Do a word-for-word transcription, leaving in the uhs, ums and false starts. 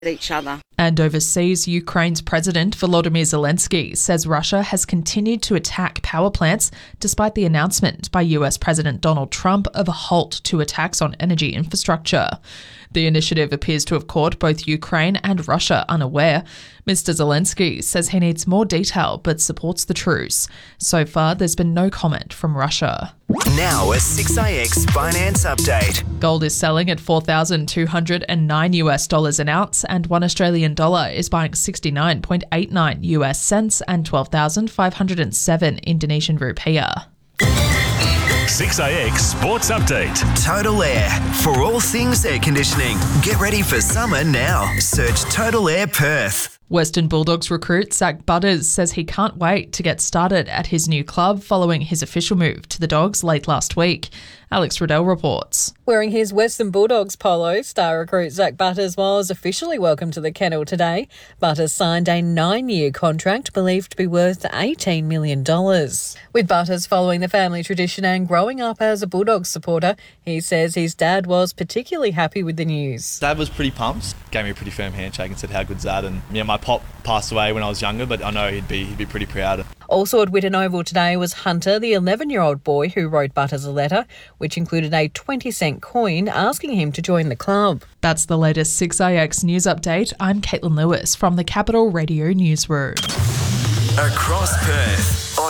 each other. And overseas, Ukraine's President Volodymyr Zelensky says Russia has continued to attack power plants despite the announcement by U S President Donald Trump of a halt to attacks on energy infrastructure. The initiative appears to have caught both Ukraine and Russia unaware. Mister Zelensky says he needs more detail but supports the truce. So far, there's been no comment from Russia. Now a six I X finance update. Gold is selling at four thousand two hundred nine US dollars an ounce, and one Australian dollar is buying sixty-nine point eight nine U S cents and twelve thousand five hundred seven Indonesian rupiah. six I X Sports Update. Total Air. For all things air conditioning. Get ready for summer now. Search Total Air Perth. Western Bulldogs recruit Zach Butters says he can't wait to get started at his new club following his official move to the Dogs late last week. Alex Riddell reports. Wearing his Western Bulldogs polo, star recruit Zach Butters was officially welcomed to the kennel today. Butters signed a nine-year contract believed to be worth eighteen million dollars. With Butters following the family tradition and growing up as a Bulldogs supporter, he says his dad was particularly happy with the news. Dad was pretty pumped, gave me a pretty firm handshake and said how good's that, and yeah, my pop passed away when I was younger, but I know he'd be he'd be pretty proud. Also at Whitten Oval today was Hunter, the eleven-year-old boy who wrote Butters a letter, which included a twenty cent coin asking him to join the club. That's the latest six I X news update. I'm Caitlin Lewis from the Capital Radio Newsroom. Across Perth on